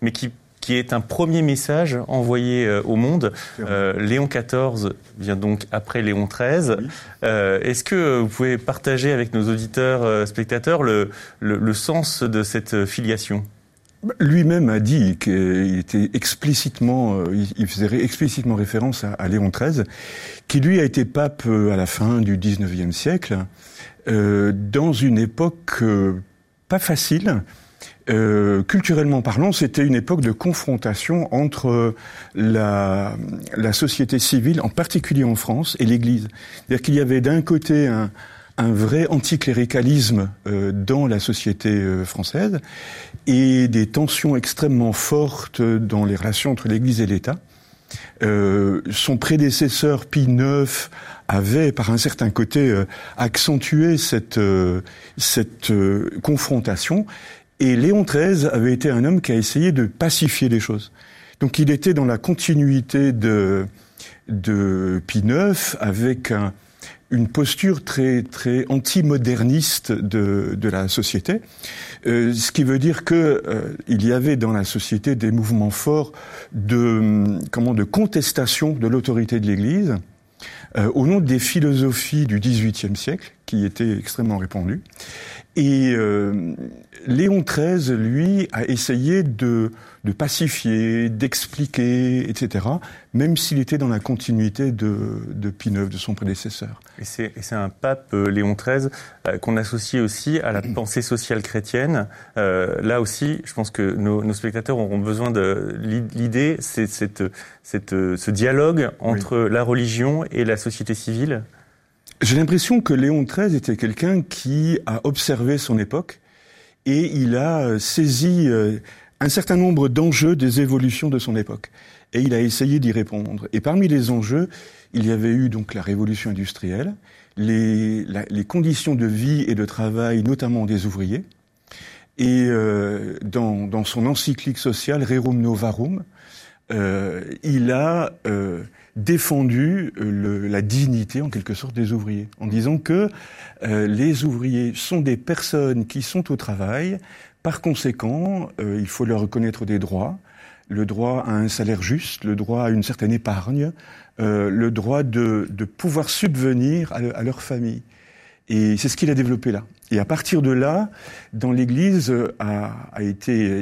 mais qui est un premier message envoyé au monde. Léon XIV vient donc après Léon XIII. Oui. Est-ce que vous pouvez partager avec nos auditeurs, spectateurs, le sens de cette filiation ? Lui-même a dit qu'il était explicitement, il faisait explicitement référence à Léon XIII, qui lui a été pape à la fin du XIXe siècle, dans une époque pas facile. Culturellement parlant, c'était une époque de confrontation entre la société civile, en particulier en France, et l'Église. C'est-à-dire qu'il y avait d'un côté un vrai anticléricalisme dans la société française et des tensions extrêmement fortes dans les relations entre l'Église et l'État. Son prédécesseur Pie IX avait, par un certain côté, accentué cette confrontation. Et Léon XIII avait été un homme qui a essayé de pacifier les choses. Donc il était dans la continuité de Pie IX, avec une posture très très anti-moderniste de la société, ce qui veut dire que il y avait dans la société des mouvements forts de contestation de l'autorité de l'Église au nom des philosophies du XVIIIe siècle qui étaient extrêmement répandues. Et Léon XIII, lui, a essayé de pacifier, d'expliquer, etc., même s'il était dans la continuité de Pie IX, de son prédécesseur. Et c'est un pape, Léon XIII, qu'on associe aussi à la pensée sociale chrétienne. Là aussi, je pense que nos spectateurs auront besoin de l'idée, c'est ce dialogue entre la religion et la société civile. J'ai l'impression que Léon XIII était quelqu'un qui a observé son époque et il a saisi un certain nombre d'enjeux des évolutions de son époque. Et il a essayé d'y répondre. Et parmi les enjeux, il y avait eu donc la révolution industrielle, les conditions de vie et de travail, notamment des ouvriers. Et dans son encyclique sociale, Rerum Novarum, il a défendu la dignité, en quelque sorte, des ouvriers, en disant que les ouvriers sont des personnes qui sont au travail. Par conséquent, il faut leur reconnaître des droits, le droit à un salaire juste, le droit à une certaine épargne, le droit de pouvoir subvenir à leur famille. Et c'est ce qu'il a développé là. Et à partir de là, dans l'Église a été